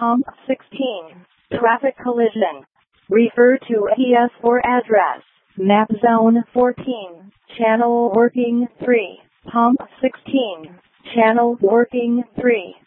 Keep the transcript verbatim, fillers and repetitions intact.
Pump sixteen. Traffic collision. Refer to A T S for address. Map zone fourteen. Channel working three. Pump sixteen. Channel working three.